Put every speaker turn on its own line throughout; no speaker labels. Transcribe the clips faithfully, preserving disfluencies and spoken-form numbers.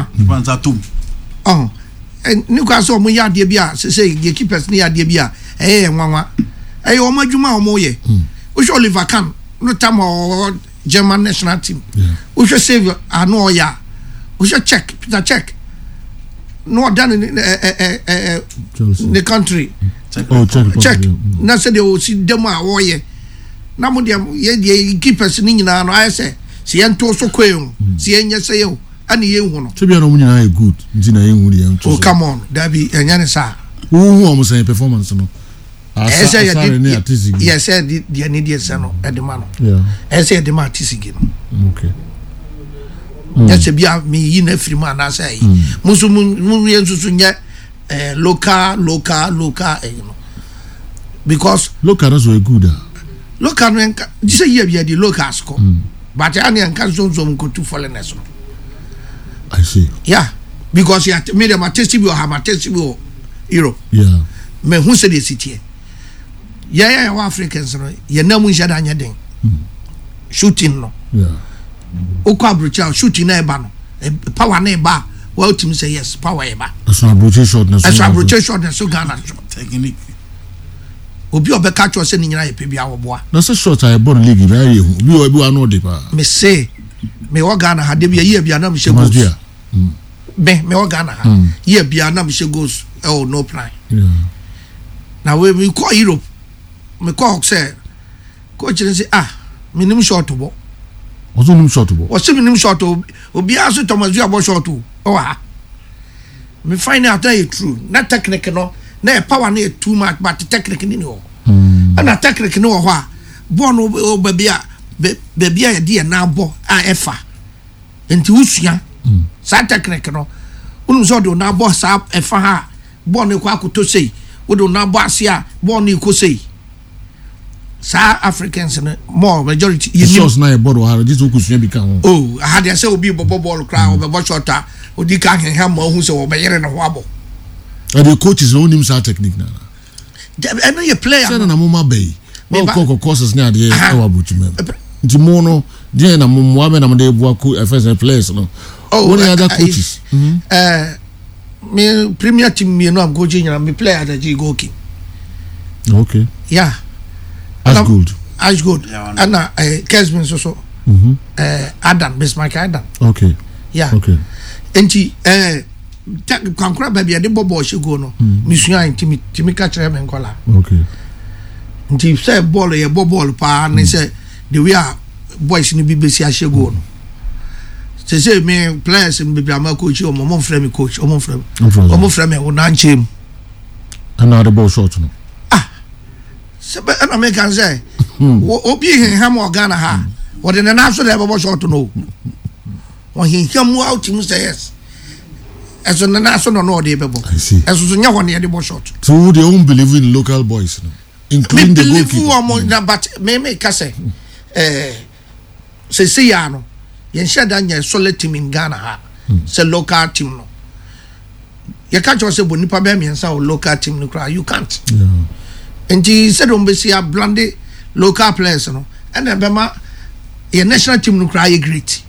Panza tum.
Oh. And Nicolas or Muya Debia say the keepers near Debia. Eh, Mama. Eh, or Majuma or Moye. We shall live a camp. No time or German national team. We shall save a no ya. We shall check the check. No done in the country.
Oh, check.
Check. Na say they will see them or ye. Namudia ye keepers in I say. Si ento so kweyo. Si enye say yo. Ani ye hu no.
Sebia no munyina e good. Nti na ye hu ye nto.
Oh come on. That be enya ne sa.
Wo hu o mo say performance no.
Asa ya di. Yes, say di di ani di say no. E de ma no.
Yeah.
E say de ma tisigi no.
Okay.
Yes bia me yi na free man na say. Musu mu ye susu nye eh local local local eh you know. Because
local is very good.
Local no this year bia di local score. But ani anka so so go to foreigners no.
I see.
Yeah, because you made them a testy or have a testy Europe.
Yeah.
Me who said the city. Yeah, yeah, Africans, you know, we shall anything. Shooting, no.
Yeah.
Oka Bruchal shooting a ban. Power neighbor. Well, Tim say yes, power eba.
That's not Bruchal shortness.
That's not Bruchal shortness. So Ghana
technique.
Obi obe catch us in your P B our boy.
That's a short I born league. Very you are no deeper.
Me say, me wa Ghana had be a year be anam she goes. Me me wa Ghana ha. Year be anam she goes. Oh no plan.
Yeah.
Now when we call Europe, me call say, coach say ah, me nim short to bo.
Ozo nim short to bo.
O se me nim short to. Obi aso Thomas Villa bo short to. Oh ah. Me find out that it's true. Not technical no. Na power na too much but technical ni no.
Mm.
And technical no ho a. Bo no baby a baby a dey na bo a efa. Enti usua. Sa technical no. Unu so do na bo sa efa ha. Bo no kwa akoto sei. Wo do na bo ase a bo no iko sei. Sa Africans no more majority
you shows na e bodo ha this okusua bi kan ho.
Oh, I had say obi bobo ball cry o be bo shorter. Odi ka hen ma hu se wo be yere no ho abo.
And the coaches no nim sa technique na.
I know you player.
Say na mo ma bay. Well ko courses na dey e wa butu mem. Nti mo no dey na mo mo ame na mo dey bua ko first players no.
Oh,
what other coaches?
Eh me premier team me no am coaching na me player that you go king.
Okay.
Yeah.
That's good.
That's good. And uh Kesman so so.
Mhm.
Eh Adam Bismarck Adam.
Okay.
Yeah.
Okay.
Enti eh kankura baby ade bobo she go no. Misua ntimi timi ka kire me nkola.
Okay.
Nti say ball ye ball pa na say the way boys ni bi besi a she go no. Say say me players me be am coach o mo frame me coach o mo frame. O mo frame o na nchem.
And now the ball short no.
Ah. Sebe na me kan say obi hen ham o Ghana ha. O de na so the ball short no. O hen ham out him say yes. As on na so no no dey bebo.
I see.
As so nya won dey ball short.
So they don't believe in local boys no. Including the goalkeeper.
Me but me me ka say eh say say ya no. Yen shada nya solid team in Ghana ha. Say local team no. You can't just say bonipa be me nsa o local team no cry. You can't.
Yeah.
And he said on be see a blande local players no. And then bema your national team no cry great.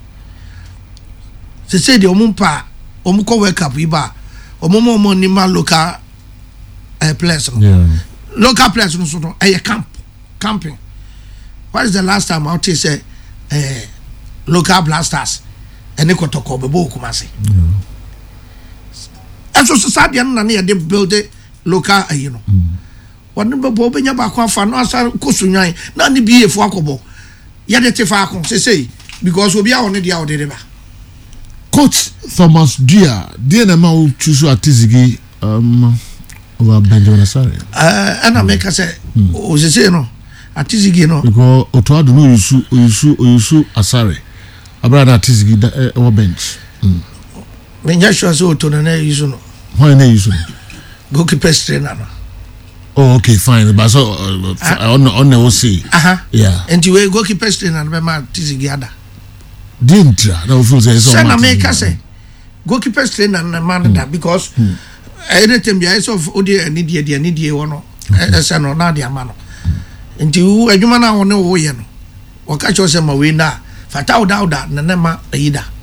Say say the omumpa omuko World Cup iba omomo mo ni ma local uh, players no.
Yeah.
Local players no so no eh camp camping. What is the last time out here say eh local blasters and ekotoko be bo Kumasi.
Yeah.
And so society na na dey build local you know. One be bo be nya ba kwa fa no asa kosunyan na ni bi efo akobo. Ya dey tefa akon say say because obi a one dey a dey ba.
Coach Thomas Dia, dia na ma choose Atizigi um over Benjamin Asare.
Uh, and I make us say, o se say no, Atizigi no.
Because Otoado no yusu yusu yusu Asare. Abra Atizigi over bench.
Me nya sure say Oto na yusu no.
Why na yusu?
Goalkeeper trainer no.
Oh, okay, fine. But so on on the say.
Aha.
Yeah.
And you we goalkeeper trainer be ma Atizigi ada.
Dintra, no feel say so.
Sana make us say goalkeeper trainer na man that because anytime there is of odi any dia dia ni dia wono ese no na dia ma no nti u adwuma na won wo ye no wo ka cho se ma we na fata oda oda na na ma ayida